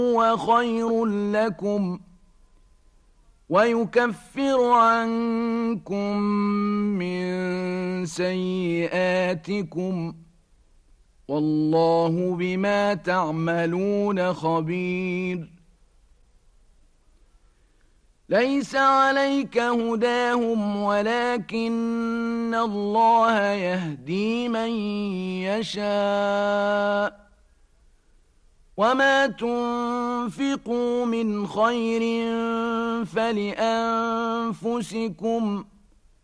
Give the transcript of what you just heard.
هو خير لكم ويكفر عنكم من سيئاتكم والله بما تعملون خبير ليس عليك هداهم ولكن الله يهدي من يشاء وما تنفقوا من خير فلأنفسكم